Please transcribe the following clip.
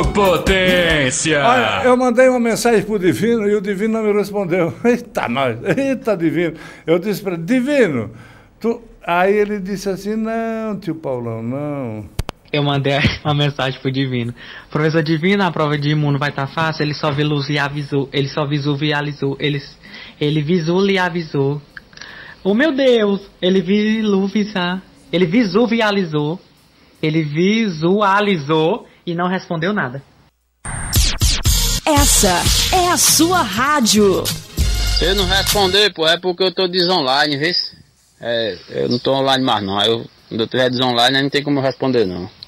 potência! Olha, eu mandei uma mensagem pro Divino e o Divino não me respondeu. Eita, nós! Eita, Divino! Eu disse para ele, Divino, tu... Aí ele disse assim, não, tio Paulão, não. Eu mandei uma mensagem pro Divino. Professor Divino, a prova de imuno vai estar fácil, ele só visualizou, ele só visualizou, ele visualizou. Oh meu Deus, ele visualizou e não respondeu nada. Essa é a sua rádio. Se eu não responder, pô, é porque eu tô desonline, vê? Eu não tô online mais não. Quando eu tiver desonline, não tem como eu responder não.